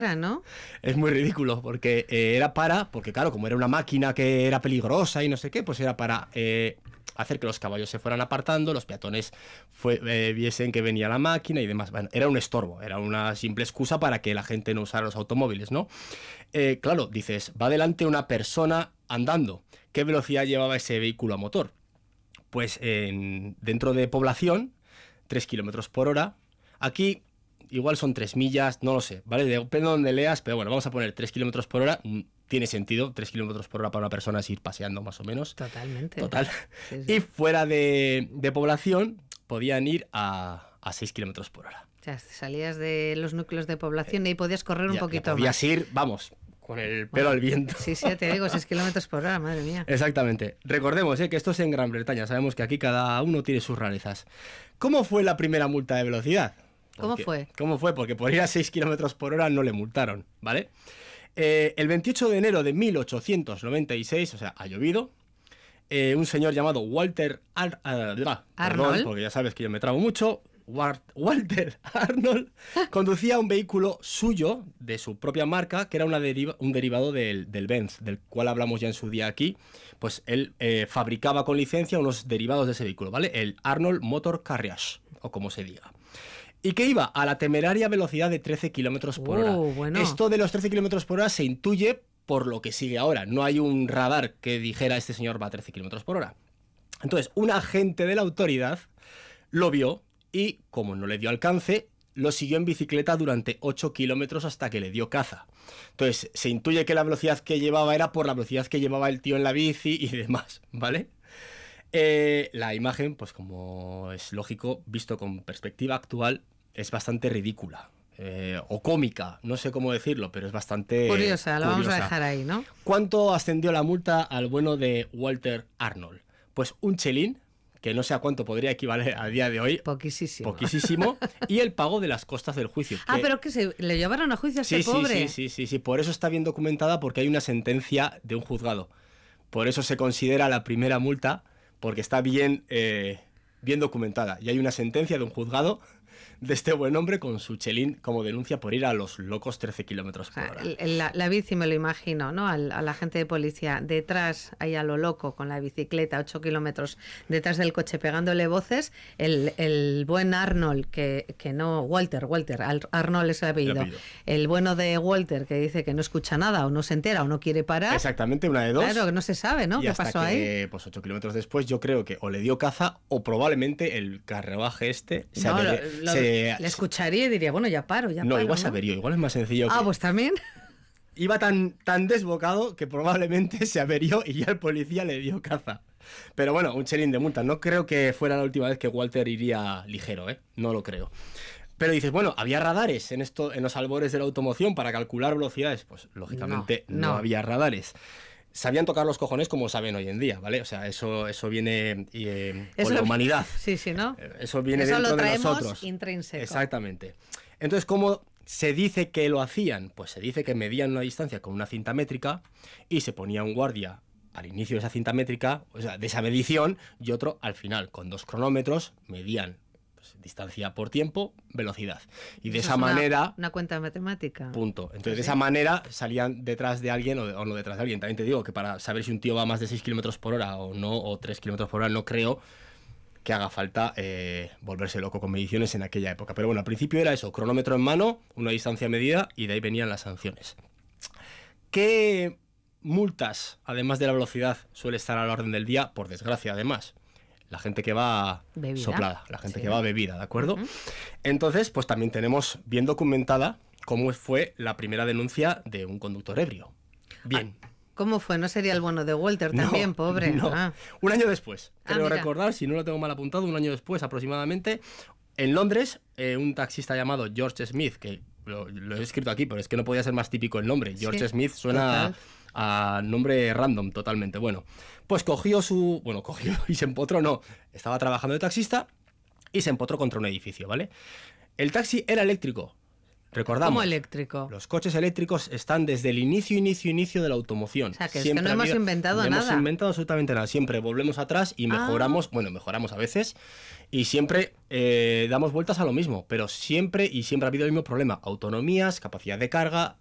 ¿no? Es muy ridículo, porque porque claro, como era una máquina que era peligrosa y no sé qué, pues era para hacer que los caballos se fueran apartando, los peatones viesen que venía la máquina y demás. Bueno, era un estorbo, era una simple excusa para que la gente no usara los automóviles, ¿no? Claro, dices, va delante una persona andando. ¿Qué velocidad llevaba ese vehículo a motor? Pues dentro de población, 3 kilómetros por hora. Aquí igual son 3 millas, no lo sé, ¿vale? Depende de donde leas, pero bueno, vamos a poner 3 kilómetros por hora. Tiene sentido, 3 kilómetros por hora para una persona es ir paseando más o menos. Totalmente. Total. Sí, sí. Y fuera de población podían ir a 6 kilómetros por hora. O sea, salías de los núcleos de población y podías correr un poquito podías más. Ir, vamos, con el pelo al viento. Sí, te digo, 6 kilómetros por hora, madre mía. Exactamente. Recordemos que esto es en Gran Bretaña. Sabemos que aquí cada uno tiene sus rarezas. ¿Cómo fue la primera multa de velocidad? ¿Cómo fue? Porque por ir a 6 kilómetros por hora no le multaron, ¿vale? El 28 de enero de 1896, o sea, ha llovido, un señor llamado Walter Arnold, porque ya sabes que yo me trabo mucho, Walter Arnold conducía un vehículo suyo, de su propia marca, que era un derivado del Benz, del cual hablamos ya en su día aquí. Pues él fabricaba con licencia unos derivados de ese vehículo, ¿vale? El Arnold Motor Carriage, o como se diga. Y que iba a la temeraria velocidad de 13 kilómetros por hora. Bueno. Esto de los 13 kilómetros por hora se intuye por lo que sigue ahora. No hay un radar que dijera este señor va a 13 kilómetros por hora. Entonces, un agente de la autoridad lo vio y, como no le dio alcance, lo siguió en bicicleta durante 8 kilómetros hasta que le dio caza. Entonces, se intuye que la velocidad que llevaba era por la velocidad que llevaba el tío en la bici y demás, ¿vale? La imagen, pues como es lógico, visto con perspectiva actual, es bastante ridícula. O cómica, no sé cómo decirlo, pero es bastante curiosa. Lo vamos a dejar ahí, ¿no? ¿Cuánto ascendió la multa al bueno de Walter Arnold? Pues un chelín, que no sé a cuánto podría equivaler a día de hoy. Poquísimo. Y el pago de las costas del juicio. Pero que le llevaron a juicio a ese pobre. Sí. Por eso está bien documentada, porque hay una sentencia de un juzgado. Por eso se considera la primera multa, porque está bien documentada. Y hay una sentencia de un juzgado de este buen hombre con su chelín como denuncia por ir a los locos 13 kilómetros por hora. La bici me lo imagino, ¿no? Al agente de policía detrás, ahí a lo loco, con la bicicleta, 8 kilómetros detrás del coche pegándole voces. El buen Arnold, que no, Walter, Arnold es el apellido. El bueno de Walter, que dice que no escucha nada, o no se entera, o no quiere parar. Exactamente, una de dos. Claro, que no se sabe, ¿no? Y ¿Qué pasó ahí? Pues 8 kilómetros después, yo creo que o le dio caza, o probablemente el carruaje le escucharía y diría, bueno, ya paro. No, igual se averió, igual es más sencillo. Pues también. Iba tan desbocado que probablemente se averió y ya el policía le dio caza. Pero bueno, un chelín de multa. No creo que fuera la última vez que Walter iría ligero, ¿eh? No lo creo. Pero dices, bueno, ¿había radares en los albores de la automoción para calcular velocidades? Pues lógicamente no había radares. Sabían tocar los cojones como saben hoy en día, ¿vale? O sea, eso viene con la humanidad. Sí, ¿no? Eso viene dentro de nosotros. Intrínseco. Exactamente. Entonces, ¿cómo se dice que lo hacían? Pues se dice que medían una distancia con una cinta métrica y se ponía un guardia al inicio de esa cinta métrica, o sea, de esa medición, y otro al final. Con 2 cronómetros medían distancia por tiempo, velocidad. Y de esa manera... Una cuenta matemática. Punto. Entonces, de esa manera salían detrás de alguien o no detrás de alguien. También te digo que para saber si un tío va más de 6 kilómetros por hora o no, o 3 kilómetros por hora, no creo que haga falta volverse loco con mediciones en aquella época. Pero bueno, al principio era eso, cronómetro en mano, una distancia medida, y de ahí venían las sanciones. ¿Qué multas, además de la velocidad, suele estar a la orden del día? Por desgracia, además. La gente que va bebida. Soplada, la gente que va bebida, ¿de acuerdo? Entonces, pues también tenemos bien documentada cómo fue la primera denuncia de un conductor ebrio. Bien. ¿Cómo fue? ¿No sería el bueno de Walter también, pobre? No. Un año después, creo recordar, si no lo tengo mal apuntado, un año después aproximadamente, en Londres, un taxista llamado George Smith, que lo he escrito aquí, pero es que no podía ser más típico el nombre. George Smith suena a nombre random totalmente. Bueno, pues cogió y se empotró, no. Estaba trabajando de taxista y se empotró contra un edificio, ¿vale? El taxi era eléctrico. Recordamos. ¿Cómo eléctrico? Los coches eléctricos están desde el inicio de la automoción. O sea, que es que no hemos inventado nada. No hemos inventado absolutamente nada. Siempre volvemos atrás y mejoramos, mejoramos a veces, y siempre damos vueltas a lo mismo, pero siempre ha habido el mismo problema. Autonomías, capacidad de carga,